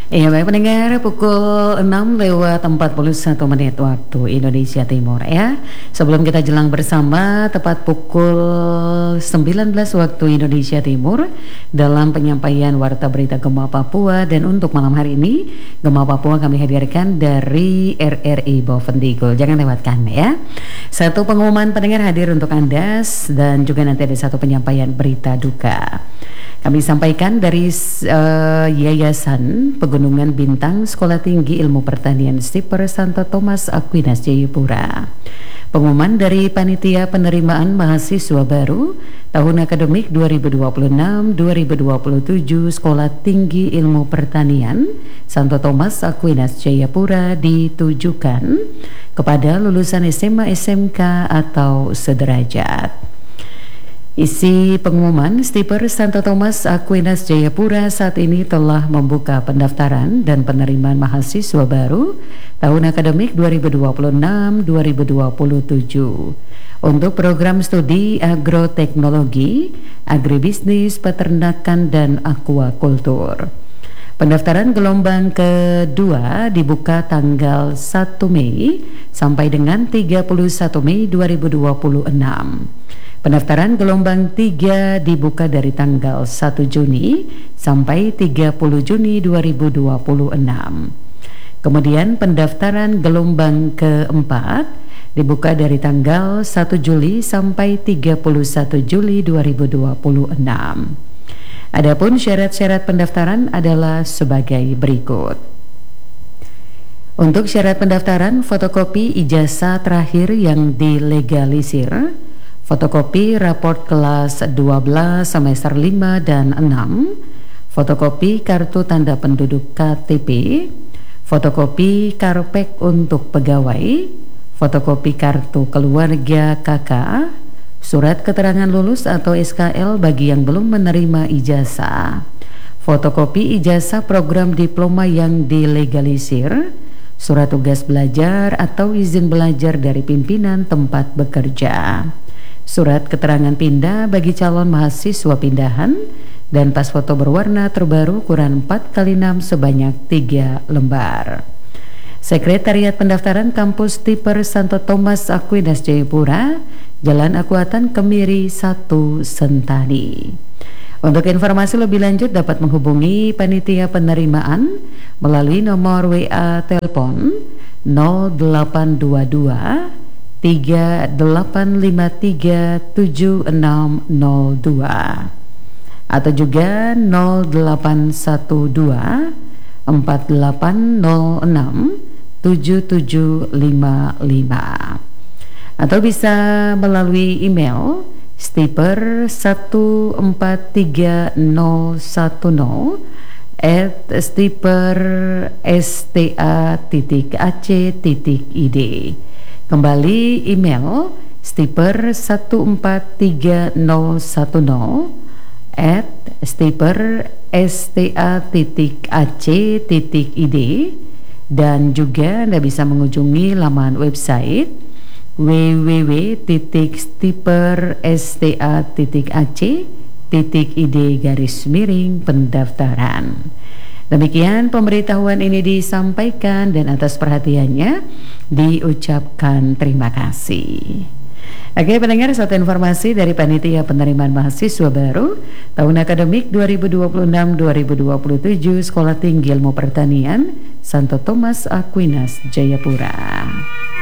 Iya baik pendengar, pukul 6 lewat 41 menit waktu Indonesia Timur ya. Sebelum kita jelang bersama tepat pukul 19 waktu Indonesia Timur dalam penyampaian Warta Berita Gema Papua. Dan untuk malam hari ini Gema Papua kami hadirkan dari RRI Bovendigul. Jangan lewatkan ya. Satu pengumuman pendengar hadir untuk Anda, dan juga nanti ada satu penyampaian berita duka. Kami sampaikan dari Yayasan Pegunungan Bintang Sekolah Tinggi Ilmu Pertanian Stiper Santo Thomas Aquinas Jayapura. Pengumuman dari Panitia Penerimaan Mahasiswa Baru tahun akademik 2026-2027 Sekolah Tinggi Ilmu Pertanian Santo Thomas Aquinas Jayapura ditujukan kepada lulusan SMA, SMK atau sederajat. Isi pengumuman, Stiper Santo Thomas Aquinas Jayapura saat ini telah membuka pendaftaran dan penerimaan mahasiswa baru tahun akademik 2026-2027 untuk program studi agroteknologi, agribisnis, peternakan, dan aquakultur. Pendaftaran gelombang kedua dibuka tanggal 1 Mei sampai dengan 31 Mei 2026. Pendaftaran gelombang 3 dibuka dari tanggal 1 Juni sampai 30 Juni 2026. Kemudian pendaftaran gelombang keempat dibuka dari tanggal 1 Juli sampai 31 Juli 2026. Adapun syarat-syarat pendaftaran adalah sebagai berikut. Untuk syarat pendaftaran, fotokopi ijazah terakhir yang dilegalisir, fotokopi raport kelas 12 semester 5 dan 6, fotokopi kartu tanda penduduk KTP, fotokopi karpek untuk pegawai, fotokopi kartu keluarga KK, surat keterangan lulus atau SKL bagi yang belum menerima ijazah, fotokopi ijazah program diploma yang dilegalisir, surat tugas belajar atau izin belajar dari pimpinan tempat bekerja, surat keterangan pindah bagi calon mahasiswa pindahan, dan pas foto berwarna terbaru ukuran 4x6 sebanyak 3 lembar. Sekretariat Pendaftaran Kampus Stiper Santo Thomas Aquinas Jayapura, Jalan Akuatan Kemiri 1 Sentani. Untuk informasi lebih lanjut dapat menghubungi Panitia Penerimaan melalui nomor WA telepon 0822 38537602 atau juga 0812 4806 7755 atau bisa melalui email stiper14301@stipersta.ac.id. Kembali email stiper14301@stipersta.ac.id, dan juga Anda bisa mengunjungi laman website www.stipersta.ac.id/pendaftaran. Demikian pemberitahuan ini disampaikan, dan atas perhatiannya diucapkan terima kasih. Oke pendengar, satu informasi dari Panitia Penerimaan Mahasiswa Baru tahun akademik 2026-2027 Sekolah Tinggi Ilmu Pertanian Santo Thomas Aquinas Jayapura.